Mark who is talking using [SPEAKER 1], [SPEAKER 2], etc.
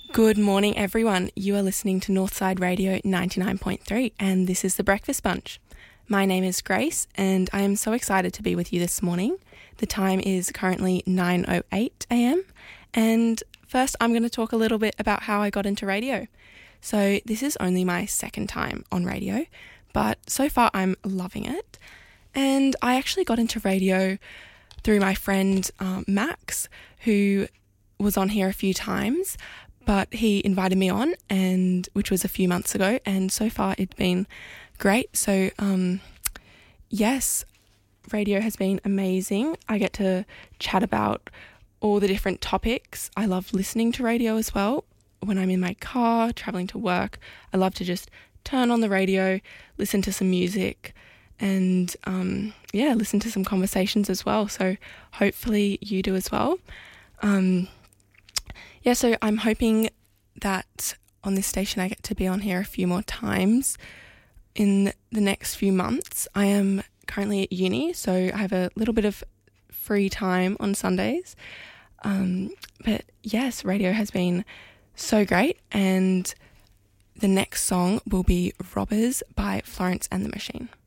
[SPEAKER 1] Good morning, everyone. You are listening to Northside Radio 99.3, and this is The Breakfast Bunch. My name is Grace, and I am so excited to be with you this morning. The time is currently 9:08 a.m, and first I'm going to talk a little bit about how I got into radio. So this is only my second time on radio, but so far I'm loving it. And I actually got into radio through my friend Max, who was on here a few times, but he invited me on, and which was a few months ago, and so far it's been great. So yes, radio has been amazing. I get to chat about all the different topics. I love listening to radio as well. When I'm in my car, traveling to work, I love to just turn on the radio, listen to some music, and listen to some conversations as well. So hopefully you do as well. So I'm hoping that on this station I get to be on here a few more times in the next few months. I am currently at uni, so I have a little bit of free time on Sundays. But yes, radio has been so great, and the next song will be Robbers by Florence and the Machine.